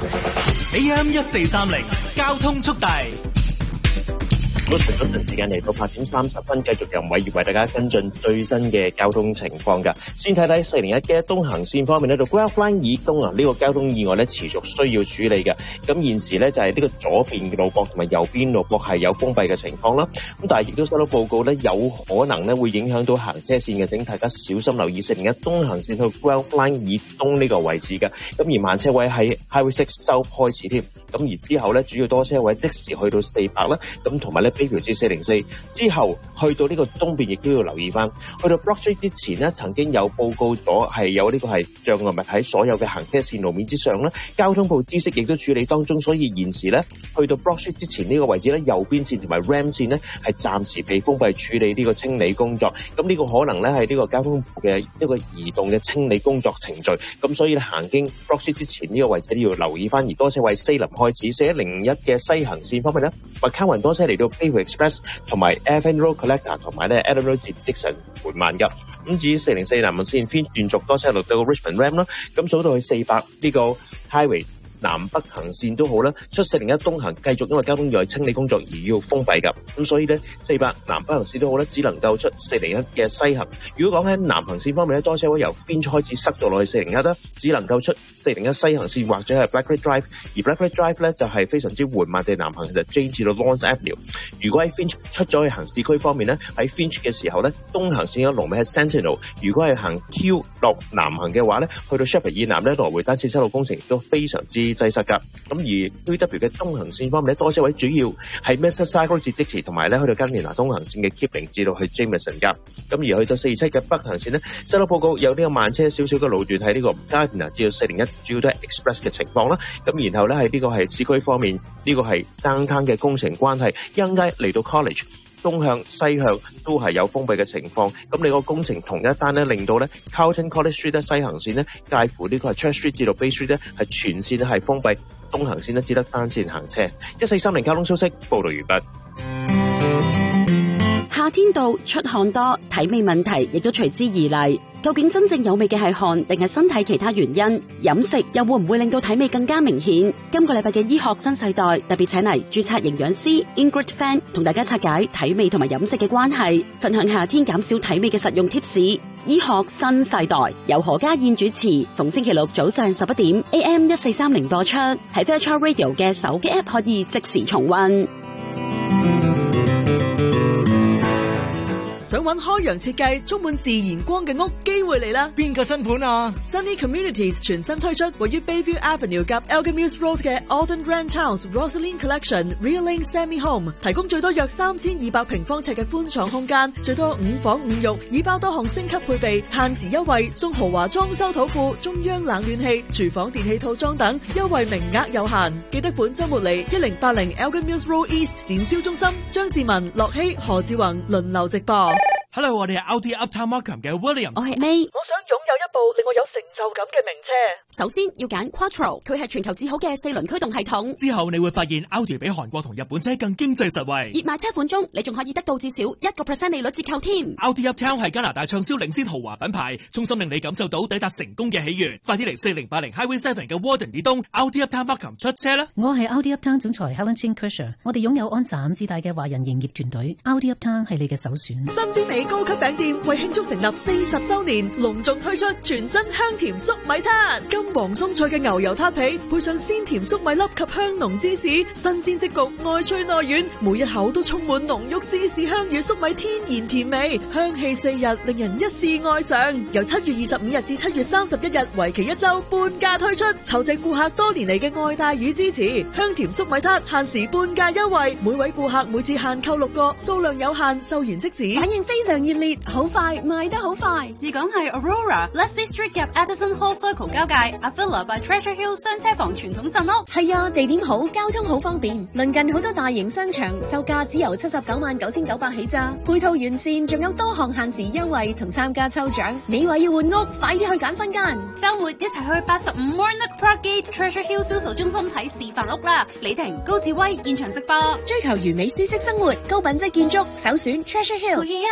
AM1430交通速遞。 早晨時間嚟到8點30分，繼續由偉業為大家跟進最新嘅交通情況㗎。先睇睇401嘅東行線方面咧，到 Guelph Line 以東啊，呢個交通意外咧持續需要處理嘅。咁現時咧就係呢個左邊嘅路駁同埋右邊路駁係有封閉嘅情況啦。咁但係亦都收到報告咧，有可能咧會影響到行車線嘅，請大家小心留意401東行線去 Guelph Line 以東呢個位置嘅。咁而慢車位喺 Highway 6收開始添。咁而之後咧，主要多車位的士去到400啦。咁同埋咧，卑橋至404之後去到呢個東邊，亦都要留意翻。去到 Broad Street 之前呢，曾經有報告咗係有呢個係障礙物喺所有嘅行車線路面之上啦。交通部知識亦都處理當中，所以現時咧去到 Broad Street 之前呢個位置咧，右邊線同埋 Ram 線咧係暫時被封閉處理呢個清理工作。咁呢個可能咧係呢個交通部嘅一個移動嘅清理工作程序。咁所以咧行經 Broad Street 之前呢個位置都要留意翻。而多車位西林開始401嘅西行線方面咧，麥卡雲多車嚟到 Bayview Express 同埋 Airfan Road Collector 同埋咧 Adam Road 至積臣緩慢噶。咁至於404南岸線偏斷續多車落到 Richmond Ram 啦，咁數到去400呢個 Highway 南北行線都好啦，出401東行繼續因為交通意外清理工作而要封閉噶。咁所以咧400南北行線都好咧，只能夠出401嘅西行。如果講喺南行線方面咧，多車位由 Finch 開始塞到落去401啦，只能夠出401西行線或者係 Blackridge Drive， 而 Blackridge Drive 咧就係非常之緩慢地南行，其實 Jane 至到 Lawrence Avenue。如果喺 Finch 出咗去行市區方面咧，喺 Finch 嘅時候咧，東行線嘅龍尾係 Sentinel。如果係行 Q 落南行嘅話咧，去到 Sheppard 以南咧，來回單線7號工程亦都非常之擠塞噶。咁而 QW 嘅東行線方面咧，多車位主要係 Mississauga 至積池，同埋咧去到加連拿東行線嘅 Kipling 至到去 Jameson 噶。咁而去到427嘅北行線咧，收到報告有呢個慢車少少嘅路段喺呢個加連拿至到401，主要都係 Express 嘅情況啦。咁然後咧喺呢個係市區方面，呢個係 downtown 嘅工程關係，一陣間嚟到 College。東向西向都係有封閉嘅情況，咁你個工程同一單咧，令到咧 Carlton College Street 咧西行線咧，介乎呢個係 Church Street 至到 Bay Street 咧，係全線係封閉，東行線咧只得單線行車。1430交通消息報道完畢。 夏天到，出汗多，體味問題亦都隨之而嚟。究竟真正有味嘅係汗定係身體其他原因？飲食又會唔會令到體味更加明顯？今個禮拜嘅醫學新世代特別請嚟註冊營養師 Ingrid Fan 同大家拆解體味同埋飲食嘅關係，分享夏天減少體味嘅實用貼士。醫學新世代由何家燕主持，逢星期六早上11點 AM1430 播出，喺 Virtual Radio 嘅手機 App 可以即時重溫。 想揾開揚設計充滿自然光嘅屋，機會嚟啦！ 邊個新盤啊？ Sunny Communities 全新推出位於 Bayview Avenue 及 Elgin-Mills Road 嘅 Alden Grand Towns Rosaline Collection Real Lane Semi Home， 提供最多約3200平方尺嘅寬敞空間，最多5房5浴，以包多項升級配備，限時優惠，送豪華裝修土庫、中央冷暖氣、廚房電器套裝等，優惠名額有限。記得本週末嚟1080 Elgin-Mills Road East 展銷中心，張志文、樂希、何志宏輪流直播。 Hello， 我哋係 Audi Uptown Markham 嘅 William。 我係 May。 我想擁有一部令我有成就感嘅名車。 首先要揀 Quattro， 佢係全球至好嘅4輪驅動系統。 之後你會發現 Audi 比韓國同日本車更經濟實惠。 熱賣車款中，你仲可以得到至少1% 利率折扣添。 Audi Uptown 係加拿大暢銷領先豪華品牌，衷心令你感受到抵達成功嘅喜悅。快啲嚟4080 Highway 7嘅 Warden 以東 Audi Uptown Markham 出車啦！ 我係 Audi Uptown 總裁 Helen Chin Kershaw， 我哋擁有安省至大嘅華人營業團隊。Audi Uptown 係你嘅首選。 新之美高級餅店為慶祝成立40週年，隆重推出全新香甜粟米撻，金黃鬆脆嘅牛油撻皮，配上鮮甜粟米粒及香濃芝士，新鮮即焗，外脆內軟，每一口都充滿濃郁芝士香與粟米天然甜味，香氣4日，令人一試愛上。由7月25日至7月31日，為期1週，半價推出，酬謝顧客多年嚟嘅愛戴與支持。香甜粟米撻限時半價優惠，每位顧客每次限購6個，數量有限，售完即止。 反應非常熱烈，好快賣得好快。 而講係 Aurora、Leslie Street 及 Addison Hall Circle 交界 ，Avila by Treasure Hill 雙車房傳統鎮屋。 係啊，地點好，交通好方便，鄰近好多大型商場，售價只由799900起咋，配套完善，仲有多項限時優惠同參加抽獎。你話要換屋，快啲去揀分間。 週末一齊去85 Warnock Park Gate Treasure Hill 銷售中心睇示範屋啦！李婷、高志威現場直播， 追求完美舒適生活，高品質建築，首選 Treasure Hill。